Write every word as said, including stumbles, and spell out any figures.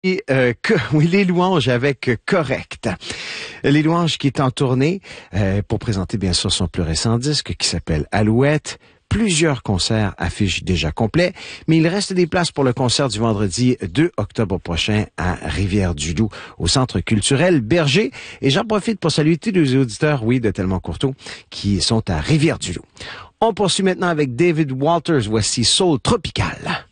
Et, euh, que, oui, les louanges avec euh, Correct. Les louanges qui est en tournée euh, pour présenter bien sûr son plus récent disque qui s'appelle Alouette. Plusieurs concerts affichent déjà complets, mais il reste des places pour le concert du vendredi deux octobre prochain à Rivière-du-Loup, au Centre culturel Berger. Et j'en profite pour saluer tous les auditeurs, oui, de Tellement Courteau, qui sont à Rivière-du-Loup. On poursuit maintenant avec David Walters. Voici Soul Tropical.